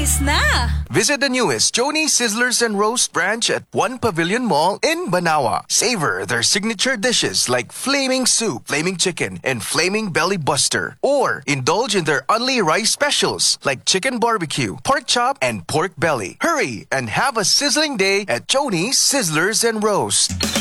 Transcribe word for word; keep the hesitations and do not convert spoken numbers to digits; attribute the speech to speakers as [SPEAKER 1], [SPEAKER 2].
[SPEAKER 1] Showcase na!
[SPEAKER 2] Visit the newest Joni Sizzlers and Roast branch at One Pavilion Mall in Banawa. Savor their signature dishes like Flaming Soup, Flaming Chicken, and Flaming Belly Buster. Or indulge in their only rice specials like Chicken Barbecue, Pork Chop, and Pork Belly. Hurry and have a sizzling day at Joni Sizzlers and Roast.